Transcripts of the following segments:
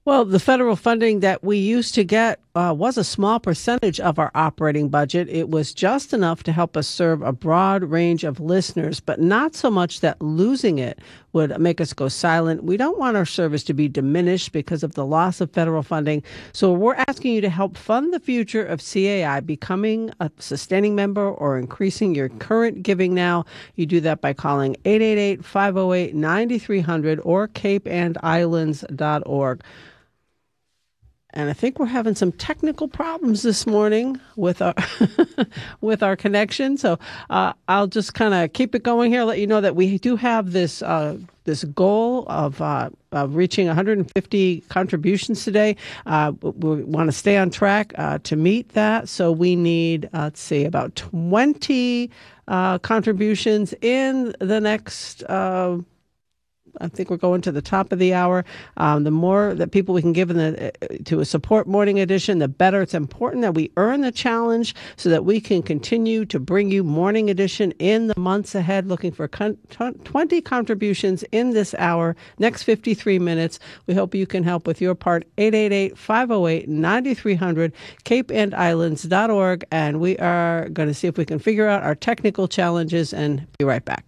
Well, the federal funding that we used to get was a small percentage of our operating budget. It was just enough to help us serve a broad range of listeners, but not so much that losing it would make us go silent. We don't want our service to be diminished because of the loss of federal funding. So we're asking you to help fund the future of CAI, becoming a sustaining member or increasing your current giving now. You do that by calling 888-508-9300 or capeandislands.org. And I think we're having some technical problems this morning with our with our connection. So I'll just kind of keep it going here. Let you know that we do have this this goal of reaching 150 contributions today. We want to stay on track to meet that. So we need, let's see, about 20 contributions in the next. I think we're going to the top of the hour. The more that people we can give to a support Morning Edition, the better. It's important that we earn the challenge so that we can continue to bring you Morning Edition in the months ahead. Looking for 20 contributions in this hour, next 53 minutes. We hope you can help with your part. 888-508-9300, capeandislands.org. And we are going to see if we can figure out our technical challenges and be right back.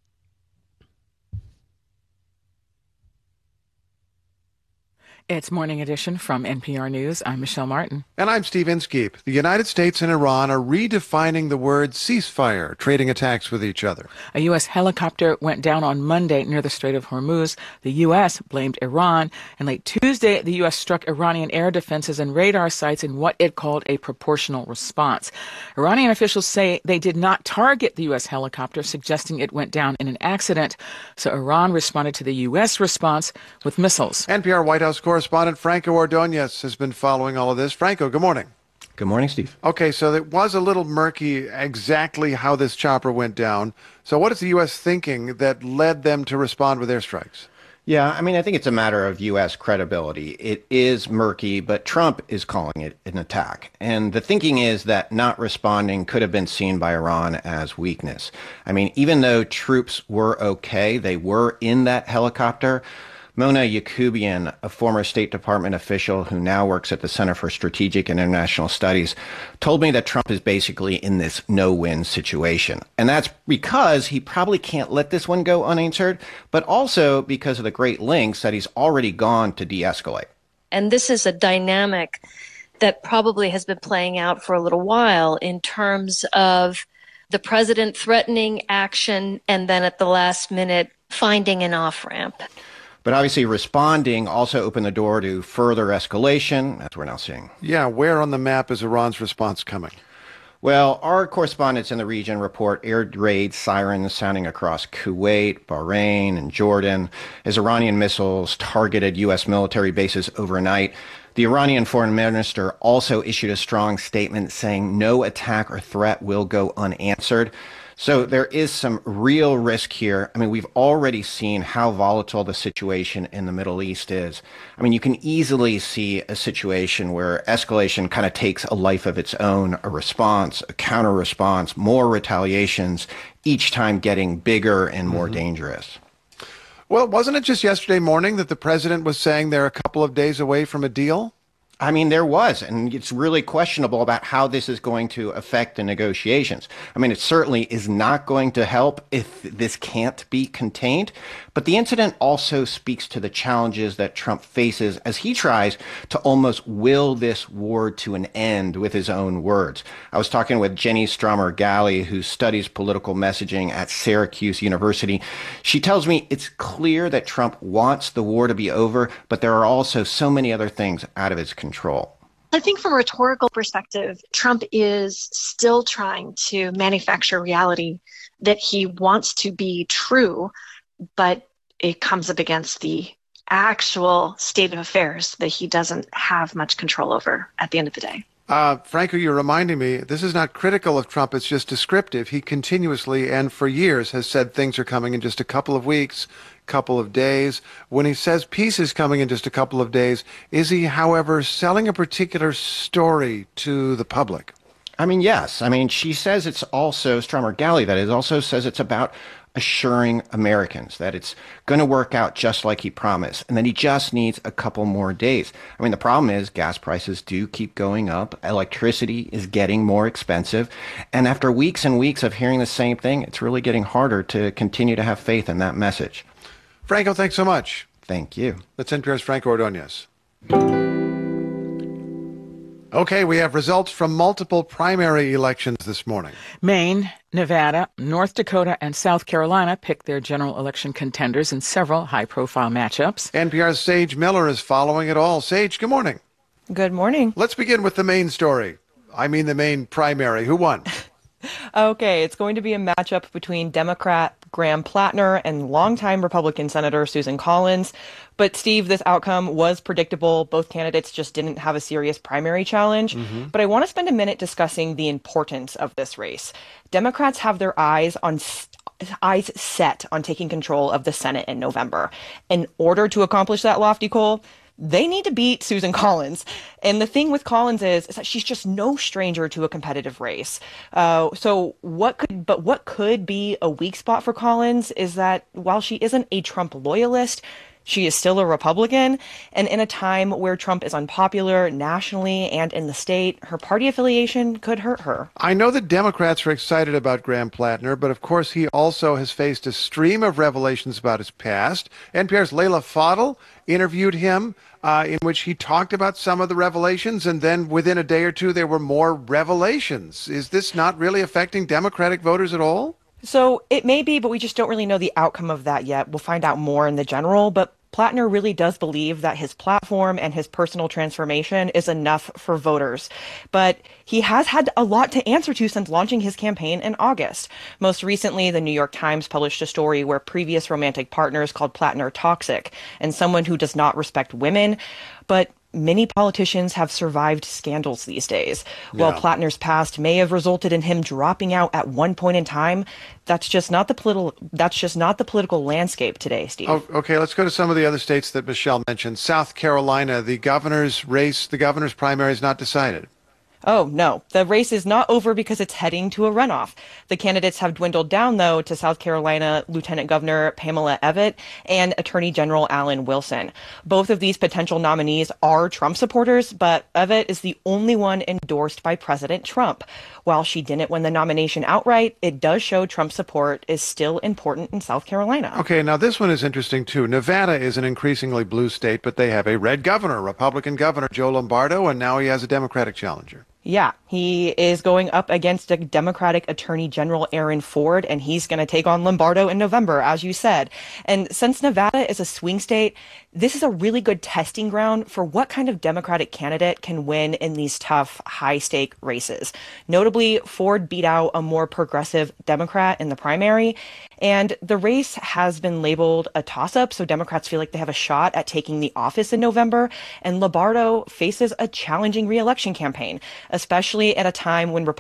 It's Morning Edition from NPR News. I'm Michelle Martin. And I'm Steve Inskeep. The United States and Iran are redefining the word ceasefire, trading attacks with each other. A U.S. helicopter went down on Monday near the Strait of Hormuz. The U.S. blamed Iran. And late Tuesday, the U.S. struck Iranian air defenses and radar sites in what it called a proportional response. Iranian officials say they did not target the U.S. helicopter, suggesting it went down in an accident. So Iran responded to the U.S. response with missiles. NPR White House correspondent Franco Ordonez has been following all of this. Franco, good morning. Good morning, Steve. Okay, so it was a little murky exactly how this chopper went down. So what is the U.S. thinking that led them to respond with airstrikes? Yeah, I mean, I think it's a matter of U.S. credibility. It is murky, but Trump is calling it an attack. And the thinking is that not responding could have been seen by Iran as weakness. I mean, even though troops were okay, they were in that helicopter. Mona Yacoubian, a former State Department official who now works at the Center for Strategic and International Studies, told me that Trump is basically in this no-win situation. And that's because he probably can't let this one go unanswered, but also because of the great lengths that he's already gone to de-escalate. And this is a dynamic that probably has been playing out for a little while in terms of the president threatening action and then at the last minute finding an off-ramp. But obviously responding also opened the door to further escalation, as we're now seeing. Yeah, where on the map is Iran's response coming? Well, our correspondents in the region report air raid sirens sounding across Kuwait, Bahrain, and Jordan as Iranian missiles targeted U.S. military bases overnight. The Iranian foreign minister also issued a strong statement saying no attack or threat will go unanswered. So there is some real risk here. I mean, we've already seen how volatile the situation in the Middle East is. I mean, you can easily see a situation where escalation kind of takes a life of its own, a response, a counter response, more retaliations, each time getting bigger and more dangerous. Well, wasn't it just yesterday morning that the president was saying they're a couple of days away from a deal? I mean, there was, and it's really questionable about how this is going to affect the negotiations. I mean, it certainly is not going to help if this can't be contained. But the incident also speaks to the challenges that Trump faces as he tries to almost will this war to an end with his own words. I was talking with Jenny Stromer-Galley, who studies political messaging at Syracuse University. She tells me it's clear that Trump wants the war to be over, but there are also so many other things out of his control. I think from a rhetorical perspective, Trump is still trying to manufacture reality that he wants to be true, but it comes up against the actual state of affairs that he doesn't have much control over at the end of the day. Franco, you're reminding me, this is not critical of Trump, it's just descriptive. He continuously and for years has said things are coming in just a couple of weeks, couple of days. When he says peace is coming in just a couple of days, is he, however, selling a particular story to the public? I mean, yes. I mean, she says it's also, Stromer-Galley, that is, also says it's about assuring Americans that it's going to work out just like he promised, and that he just needs a couple more days. I mean, the problem is gas prices do keep going up. Electricity is getting more expensive. And after weeks and weeks of hearing the same thing, it's really getting harder to continue to have faith in that message. Franco, thanks so much. Thank you. That's NPR's Franco Ordonez. Okay, we have results from multiple primary elections this morning. Maine, Nevada, North Dakota, and South Carolina picked their general election contenders in several high-profile matchups. NPR's Sage Miller is following it all. Sage, good morning. Good morning. Let's begin with the Maine story. I mean the Maine primary. Who won? Okay, it's going to be a matchup between Democrat Graham Plattner and longtime Republican Senator Susan Collins. But Steve, this outcome was predictable. Both candidates just didn't have a serious primary challenge. But I want to spend a minute discussing the importance of this race. Democrats have their eyes set on taking control of the Senate in November. In order to accomplish that lofty goal, they need to beat Susan Collins. And the thing with Collins is that she's just no stranger to a competitive race. So what could be a weak spot for Collins is that while she isn't a Trump loyalist, she is still a Republican. And in a time where Trump is unpopular nationally and in the state, her party affiliation could hurt her. I know that Democrats are excited about Graham Plattner, but of course he also has faced a stream of revelations about his past. NPR's Leila Fadel interviewed him in which he talked about some of the revelations, and then within a day or two there were more revelations. Is this not really affecting Democratic voters at all? So it may be, but we just don't really know the outcome of that yet. We'll find out more in the general, but Plattner really does believe that his platform and his personal transformation is enough for voters. But he has had a lot to answer to since launching his campaign in August. Most recently, the New York Times published a story where previous romantic partners called Plattner toxic and someone who does not respect women. But many politicians have survived scandals these days. While Plattner's past may have resulted in him dropping out at one point in time, that's just not the political landscape today, Steve. Oh, okay, let's go to some of the other states that Michelle mentioned. South Carolina, the governor's primary is not decided. Oh, no. The race is not over because it's heading to a runoff. The candidates have dwindled down, though, to South Carolina Lieutenant Governor Pamela Evette and Attorney General Alan Wilson. Both of these potential nominees are Trump supporters, but Evette is the only one endorsed by President Trump. While she didn't win the nomination outright, it does show Trump support is still important in South Carolina. Okay, now this one is interesting, too. Nevada is an increasingly blue state, but they have a red governor, Republican Governor Joe Lombardo, and now he has a Democratic challenger. Yeah, he is going up against a Democratic Attorney General Aaron Ford, and he's going to take on Lombardo in November, as you said. And since Nevada is a swing state, this is a really good testing ground for what kind of Democratic candidate can win in these tough, high-stake races. Notably, Ford beat out a more progressive Democrat in the primary, and the race has been labeled a toss-up, so Democrats feel like they have a shot at taking the office in November, and Lombardo faces a challenging re-election campaign, especially at a time when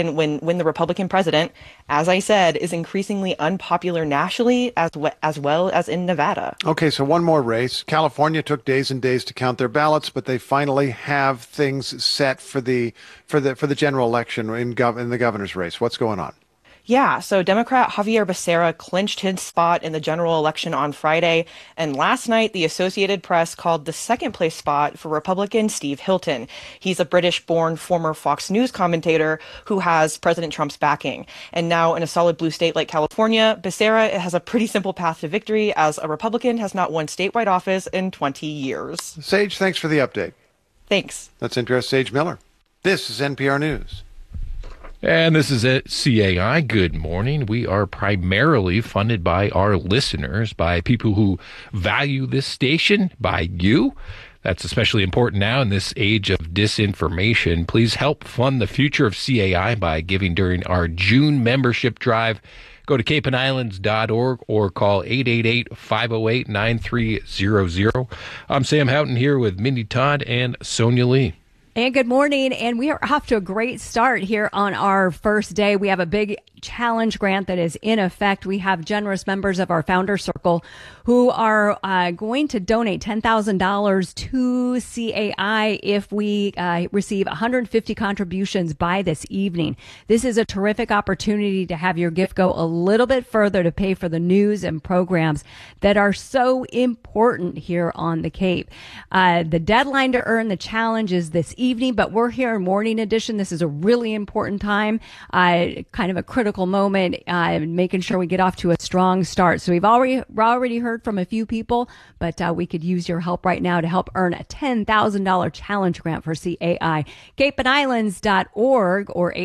the Republican president, as I said, is increasingly unpopular nationally as well as in Nevada. Okay, so one more race. California took days and days to count their ballots, but they finally have things set for the general election in the governor's race. What's going on? Yeah, so Democrat Javier Becerra clinched his spot in the general election on Friday, and last night the Associated Press called the second place spot for Republican Steve Hilton. He's a British-born former Fox News commentator who has President Trump's backing. And now in a solid blue state like California, Becerra has a pretty simple path to victory as a Republican has not won statewide office in 20 years. Sage, thanks for the update. Thanks. That's NPR's Sage Miller. This is NPR News. And this is at CAI. Good morning. We are primarily funded by our listeners, by people who value this station, by you. That's especially important now in this age of disinformation. Please help fund the future of CAI by giving during our June membership drive. Go to capeandislands.org or call 888-508-9300. I'm Sam Houghton here with Mindy Todd and Sonia Lee. And good morning. And we are off to a great start here on our first day. We have a big challenge grant that is in effect. We have generous members of our Founder Circle who are going to donate $10,000 to CAI if we receive 150 contributions by this evening. This is a terrific opportunity to have your gift go a little bit further to pay for the news and programs that are so important here on the Cape. The deadline to earn the challenge is this evening, but we're here in Morning Edition. This is a really important time, kind of a critical moment, making sure we get off to a strong start. So we've already heard from a few people, but we could use your help right now to help earn a $10,000 challenge grant for CAI. CapeandIslands.org or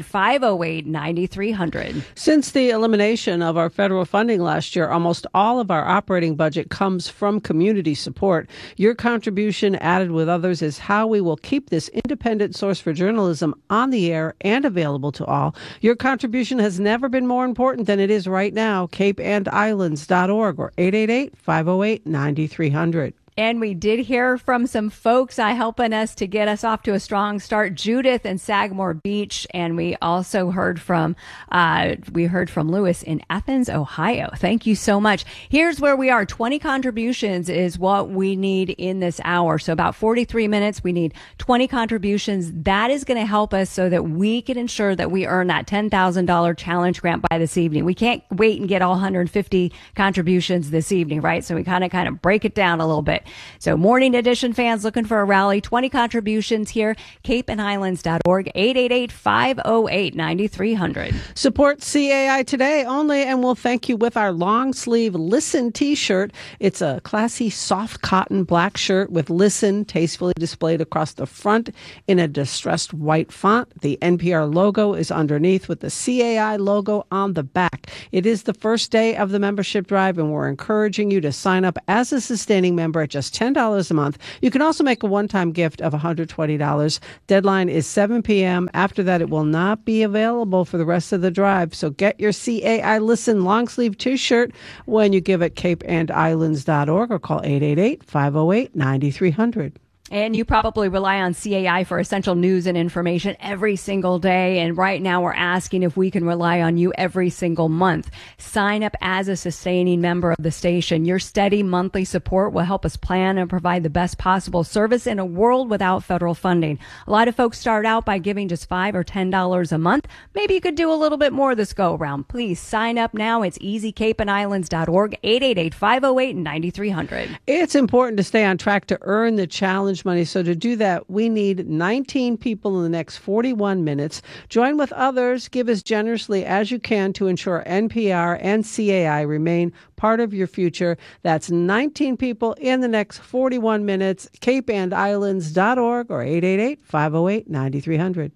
888-508-9300. Since the elimination of our federal funding last year, almost all of our operating budget comes from community support. Your contribution, added with others, is how we will keep this independent source for journalism on the air and available to all. Your contribution has never been more important than it is right now. CapeandIslands.org or 888-508-9300. And we did hear from some folks helping us to get us off to a strong start. Judith in Sagamore Beach, and we also heard from Lewis in Athens, Ohio. Thank you so much. Here's where we are. 20 contributions is what we need in this hour. So about 43 minutes. We need 20 contributions. That is going to help us so that we can ensure that we earn that $10,000 challenge grant by this evening. We can't wait and get all 150 contributions this evening, right? So we kind of break it down a little bit. So Morning Edition fans looking for a rally, 20 contributions here, CapeandIslands.org, 888-508-9300. Support CAI today only, and we'll thank you with our long sleeve Listen t-shirt. It's a classy soft cotton black shirt with Listen tastefully displayed across the front in a distressed white font. The NPR logo is underneath with the CAI logo on the back. It is the first day of the membership drive, and we're encouraging you to sign up as a sustaining member at just $10 a month. You can also make a one-time gift of $120. Deadline is 7 p.m. After that, it will not be available for the rest of the drive. So get your CAI Listen long sleeve t-shirt when you give at CapeandIslands.org or call 888-508-9300. And you probably rely on CAI for essential news and information every single day. And right now we're asking if we can rely on you every single month. Sign up as a sustaining member of the station. Your steady monthly support will help us plan and provide the best possible service in a world without federal funding. A lot of folks start out by giving just $5 or $10 a month. Maybe you could do a little bit more this go around. Please sign up now. It's easy. CapeandIslands.org, 888-508-9300. It's important to stay on track to earn the challenge money. So to do that, we need 19 people in the next 41 minutes. Join with others. Give as generously as you can to ensure NPR and CAI remain part of your future. That's 19 people in the next 41 minutes. CapeandIslands.org or 888-508-9300.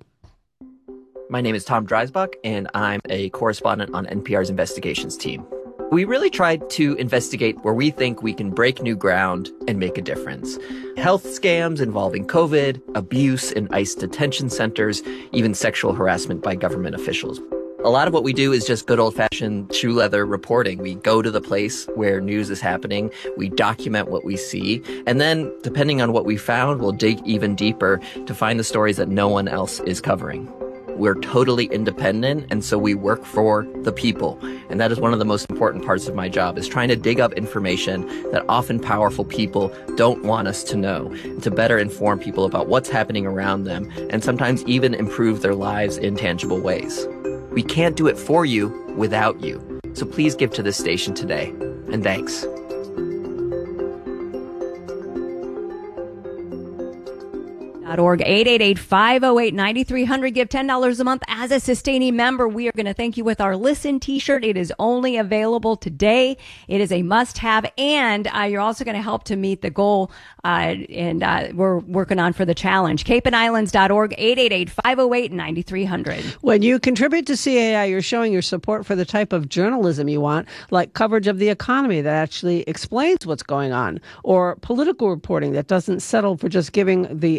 My name is Tom Dreisbach, and I'm a correspondent on NPR's investigations team. We really tried to investigate where we think we can break new ground and make a difference. Health scams involving COVID, abuse in ICE detention centers, even sexual harassment by government officials. A lot of what we do is just good old-fashioned shoe leather reporting. We go to the place where news is happening, we document what we see, and then, depending on what we found, we'll dig even deeper to find the stories that no one else is covering. We're totally independent, and so we work for the people. And that is one of the most important parts of my job, is trying to dig up information that often powerful people don't want us to know, and to better inform people about what's happening around them, and sometimes even improve their lives in tangible ways. We can't do it for you without you. So please give to this station today. And thanks. .org, 888-508-9300. Give $10 a month as a sustaining member. We are going to thank you with our Listen t-shirt. It is only available today. It is a must-have, and you're also going to help to meet the goal we're working on for the challenge. CapeandIslands.org, 888-508-9300. When you contribute to CAI, you're showing your support for the type of journalism you want, like coverage of the economy that actually explains what's going on, or political reporting that doesn't settle for just giving the us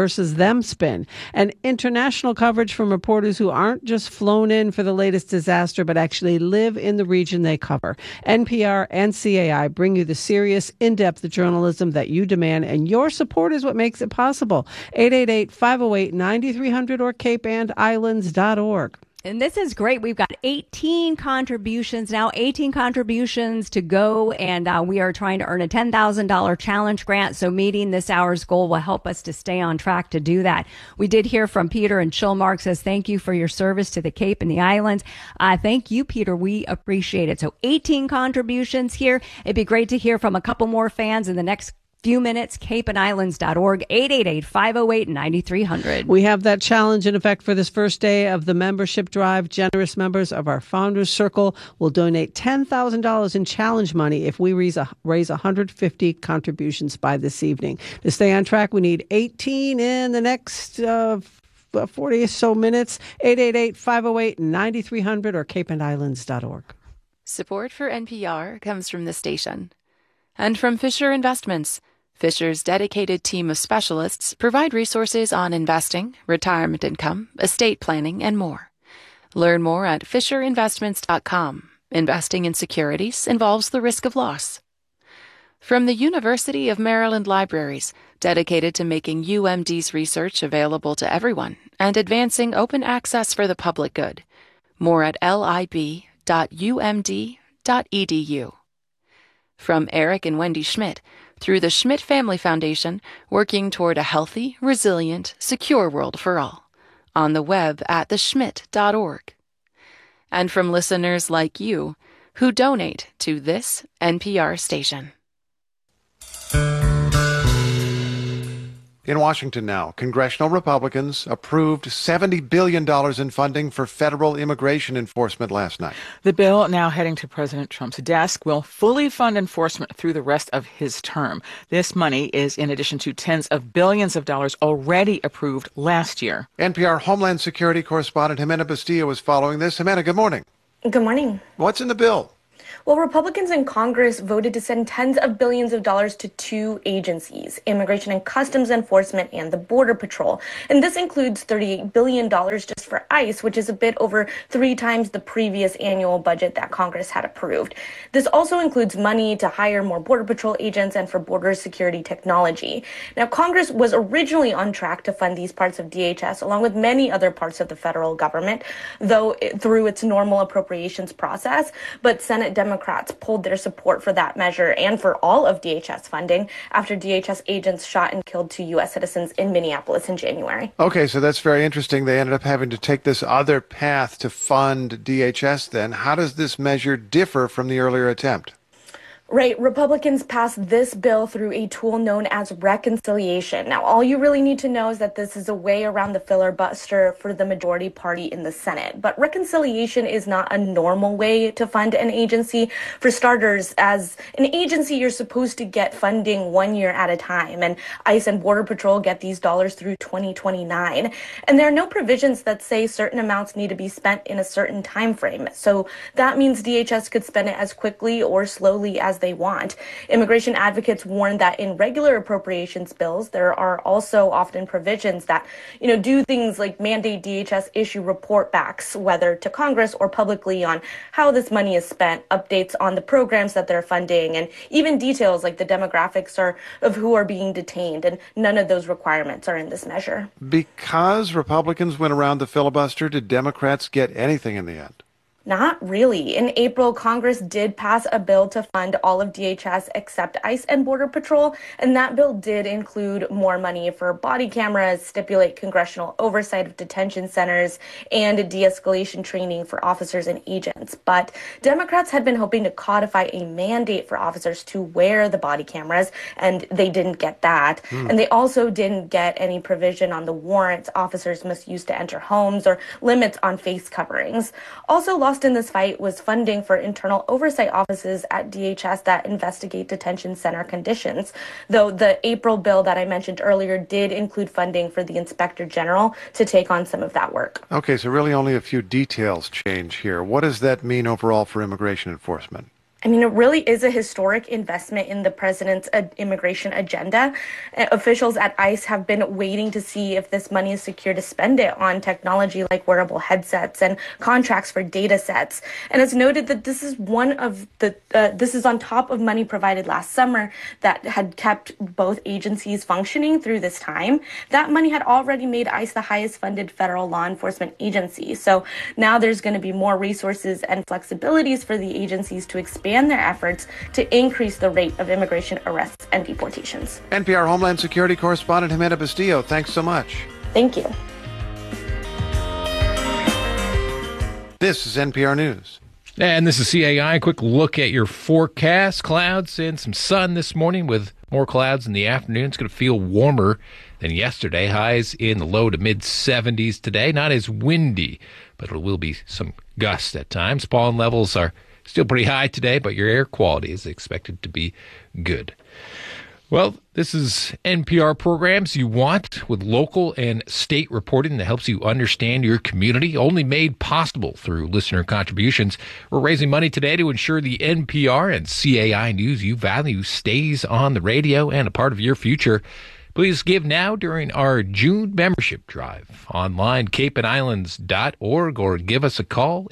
versus them spin, and international coverage from reporters who aren't just flown in for the latest disaster, but actually live in the region they cover. NPR and CAI bring you the serious, in-depth journalism that you demand, and your support is what makes it possible. 888-508-9300 or capeandislands.org. And this is great. We've got 18 contributions now, 18 contributions to go, and we are trying to earn a $10,000 challenge grant. So meeting this hour's goal will help us to stay on track to do that. We did hear from Peter and Chilmark says, thank you for your service to the Cape and the islands. Thank you, Peter. We appreciate it. So 18 contributions here. It'd be great to hear from a couple more fans in the next few minutes. capeandislands.org, 888-508-9300. We have that challenge in effect for this first day of the membership drive. Generous members of our Founders Circle will donate $10,000 in challenge money if we raise 150 contributions by this evening. To stay on track, we need 18 in the next 40 or so minutes. 888-508-9300 or capeandislands.org. Support for NPR comes from the station and from Fisher Investments. Fisher's dedicated team of specialists provide resources on investing, retirement income, estate planning, and more. Learn more at FisherInvestments.com. Investing in securities involves the risk of loss. From the University of Maryland Libraries, dedicated to making UMD's research available to everyone and advancing open access for the public good. More at lib.umd.edu. From Eric and Wendy Schmidt, through the Schmidt Family Foundation, working toward a healthy, resilient, secure world for all. On the web at theschmidt.org. And from listeners like you who donate to this NPR station. In Washington now, congressional Republicans approved $70 billion in funding for federal immigration enforcement last night. The bill, now heading to President Trump's desk, will fully fund enforcement through the rest of his term. This money is in addition to tens of billions of dollars already approved last year. NPR Homeland Security correspondent Jimena Bustillo is following this. Jimena, good morning. Good morning. What's in the bill? Well, Republicans in Congress voted to send tens of billions of dollars to two agencies, Immigration and Customs Enforcement and the Border Patrol. And this includes $38 billion just for ICE, which is a bit over 3 times the previous annual budget that Congress had approved. This also includes money to hire more Border Patrol agents and for border security technology. Now, Congress was originally on track to fund these parts of DHS along with many other parts of the federal government, though through its normal appropriations process. But Senate Democrats pulled their support for that measure and for all of DHS funding after DHS agents shot and killed 2 U.S. citizens in Minneapolis in January. Okay, so that's very interesting. They ended up having to take this other path to fund DHS then. How does this measure differ from the earlier attempt? Right. Republicans passed this bill through a tool known as reconciliation. Now, all you really need to know is that this is a way around the filibuster for the majority party in the Senate. But reconciliation is not a normal way to fund an agency. For starters, as an agency, you're supposed to get funding 1 year at a time. And ICE and Border Patrol get these dollars through 2029. And there are no provisions that say certain amounts need to be spent in a certain time frame. So that means DHS could spend it as quickly or slowly as they want. Immigration advocates warn that in regular appropriations bills, there are also often provisions that, do things like mandate DHS issue report backs, whether to Congress or publicly, on how this money is spent, updates on the programs that they're funding, and even details like the demographics of who are being detained. And none of those requirements are in this measure. Because Republicans went around the filibuster, did Democrats get anything in the end? Not really. In April, Congress did pass a bill to fund all of DHS except ICE and Border Patrol, and that bill did include more money for body cameras, stipulate congressional oversight of detention centers, and de-escalation training for officers and agents. But Democrats had been hoping to codify a mandate for officers to wear the body cameras, and they didn't get that. And they also didn't get any provision on the warrants officers must use to enter homes or limits on face coverings. Also lost in this fight was funding for internal oversight offices at DHS that investigate detention center conditions, though the April bill that I mentioned earlier did include funding for the Inspector General to take on some of that work. Okay, so really only a few details change here. What does that mean overall for immigration enforcement? I mean, it really is a historic investment in the president's immigration agenda. Officials at ICE have been waiting to see if this money is secure to spend it on technology like wearable headsets and contracts for data sets. And it's noted that this is this is on top of money provided last summer that had kept both agencies functioning through this time. That money had already made ICE the highest funded federal law enforcement agency. So now there's going to be more resources and flexibilities for the agencies to expand their efforts to increase the rate of immigration arrests and deportations. NPR Homeland Security correspondent Jimena Bustillo, thanks so much. Thank you. This is NPR News. And this is CAI. A quick look at your forecast. Clouds and some sun this morning with more clouds in the afternoon. It's going to feel warmer than yesterday. Highs in the low to mid-70s today. Not as windy, but it will be some gusts at times. Pollen levels are still pretty high today, but your air quality is expected to be good. Well, this is NPR Programs You Want, with local and state reporting that helps you understand your community, only made possible through listener contributions. We're raising money today to ensure the NPR and CAI news you value stays on the radio and a part of your future. Please give now during our June membership drive. Online, capeandislands.org, or give us a call,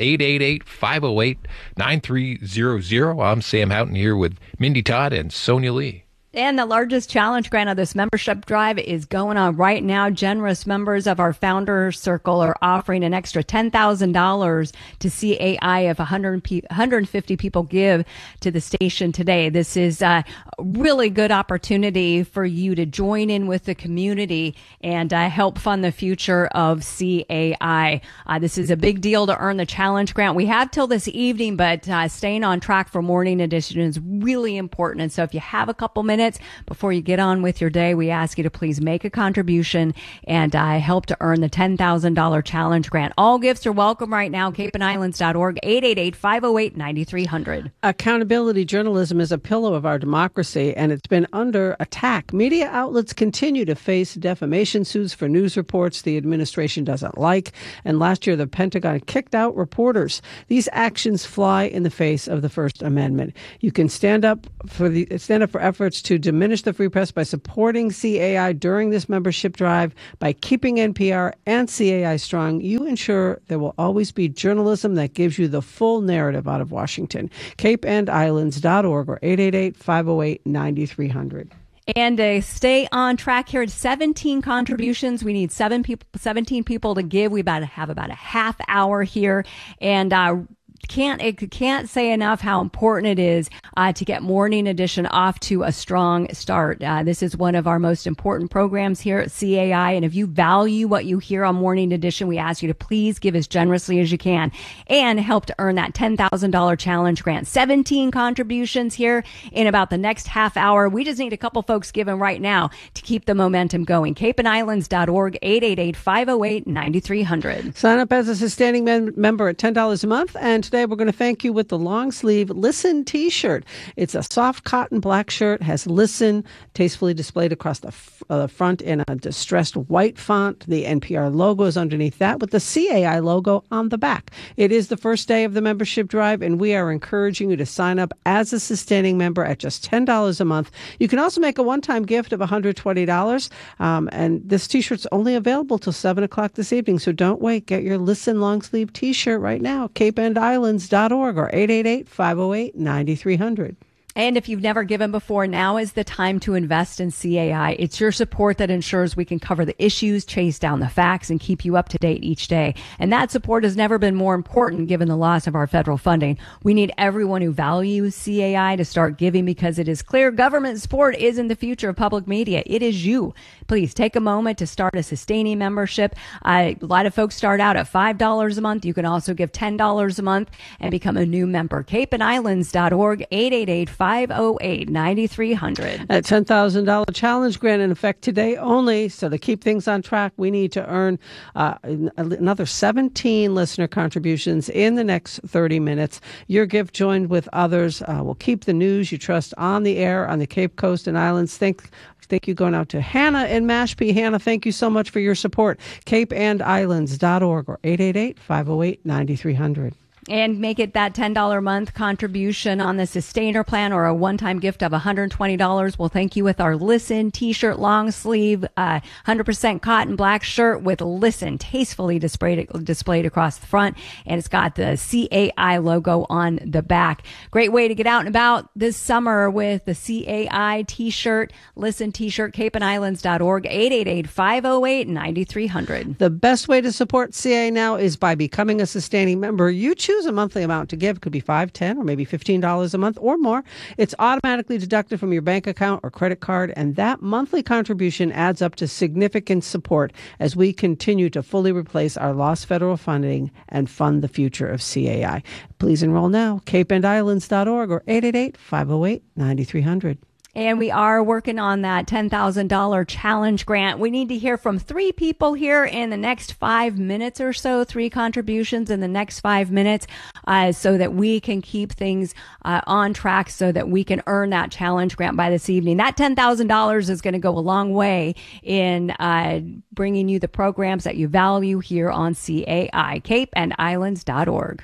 888-508-9300. I'm Sam Houghton here with Mindy Todd and Sonia Lee. And the largest challenge grant of this membership drive is going on right now. Generous members of our Founder Circle are offering an extra $10,000 to CAI if 150 people give to the station today. This is a really good opportunity for you to join in with the community and help fund the future of CAI. This is a big deal to earn the challenge grant. We have till this evening, but staying on track for morning edition is really important. And so if you have a couple minutes before you get on with your day, we ask you to please make a contribution and help to earn the $10,000 challenge grant. All gifts are welcome right now. capeandislands.org, 888-508-9300. Accountability journalism is a pillar of our democracy, and it's been under attack. Media outlets continue to face defamation suits for news reports the administration doesn't like, and last year the Pentagon kicked out reporters. These actions fly in the face of the First Amendment. You can stand up for efforts to diminish the free press by supporting CAI during this membership drive. By keeping NPR and CAI strong, you ensure there will always be journalism that gives you the full narrative out of Washington. capeandislands.org or 888-508-9300. And stay on track here. 17 contributions. We need 17 people to give. We have about a half hour here. And can't say enough how important it is to get Morning Edition off to a strong start. This is one of our most important programs here at CAI, and if you value what you hear on Morning Edition, we ask you to please give as generously as you can and help to earn that $10,000 challenge grant. 17 contributions here in about the next half hour. We just need a couple folks giving right now to keep the momentum going. capeandislands.org, 888-508-9300. Sign up as a sustaining member at $10 a month, and today we're going to thank you with the long sleeve Listen t-shirt. It's a soft cotton black shirt, has Listen tastefully displayed across the front in a distressed white font. The NPR logo is underneath that with the CAI logo on the back. It is the first day of the membership drive, and we are encouraging you to sign up as a sustaining member at just $10 a month. You can also make a one-time gift of $120, and this t-shirt's only available till 7 o'clock this evening, so don't wait. Get your Listen long sleeve t-shirt right now. capeandislands.org or 888-508-9300. And if you've never given before, now is the time to invest in CAI. It's your support that ensures we can cover the issues, chase down the facts, and keep you up to date each day. And that support has never been more important given the loss of our federal funding. We need everyone who values CAI to start giving because it is clear government support isn't the future of public media. It is you. Please take a moment to start a sustaining membership. A lot of folks start out at $5 a month. You can also give $10 a month and become a new member. capeandislands.org, 888-508-9300. A $10,000 challenge grant in effect today only. So to keep things on track, we need to earn another 17 listener contributions in the next 30 minutes. Your gift joined with others will keep the news you trust on the air on the Cape Coast and Islands. Thank you going out to Hannah in Mashpee. Hannah, thank you so much for your support. capeandislands.org or 888-508-9300. and make it that $10 a month contribution on the Sustainer plan or a one-time gift of $120. We'll thank you with our Listen t-shirt, long sleeve, 100% cotton black shirt with Listen tastefully displayed across the front. And it's got the CAI logo on the back. Great way to get out and about this summer with the CAI t-shirt, Listen t-shirt, capeandislands.org, 888-508-9300. The best way to support CA now is by becoming a sustaining member. You choose a monthly amount to give. It could be $5, $10, or maybe $15 a month or more. It's automatically deducted from your bank account or credit card, and that monthly contribution adds up to significant support as we continue to fully replace our lost federal funding and fund the future of CAI. Please enroll now, capeandislands.org or 888-508-9300. And we are working on that $10,000 challenge grant. We need to hear from 3 people here in the next 5 minutes or so, 3 contributions in the next 5 minutes, so that we can keep things on track so that we can earn that challenge grant by this evening. That $10,000 is going to go a long way in bringing you the programs that you value here on CAI, capeandislands.org.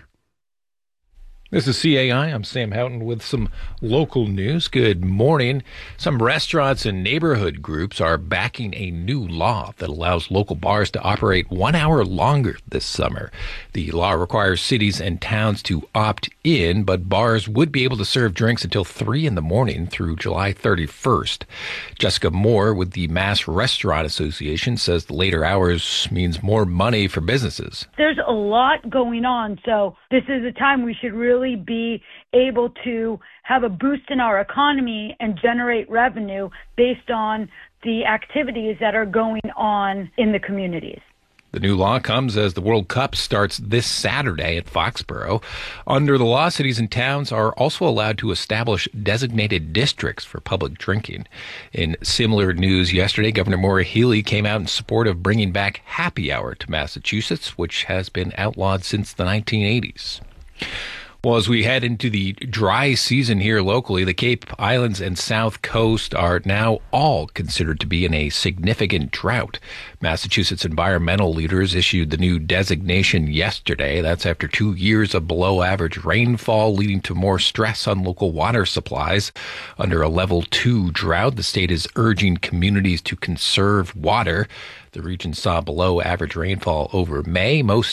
This is CAI. I'm Sam Houghton with some local news. Good morning. Some restaurants and neighborhood groups are backing a new law that allows local bars to operate 1 hour longer this summer. The law requires cities and towns to opt in, but bars would be able to serve drinks until 3 in the morning through July 31st. Jessica Moore with the Mass Restaurant Association says the later hours means more money for businesses. There's a lot going on, so this is a time we should really be able to have a boost in our economy and generate revenue based on the activities that are going on in the communities. The new law comes as the World Cup starts this Saturday at Foxborough. Under the law, cities and towns are also allowed to establish designated districts for public drinking. In similar news yesterday, Governor Maura Healey came out in support of bringing back happy hour to Massachusetts, which has been outlawed since the 1980s. Well, as we head into the dry season here locally, the Cape Islands and South Coast are now all considered to be in a significant drought. Massachusetts environmental leaders issued the new designation yesterday. That's after 2 years of below average rainfall, leading to more stress on local water supplies. Under a level 2 drought, the state is urging communities to conserve water. The region saw below average rainfall over May. Most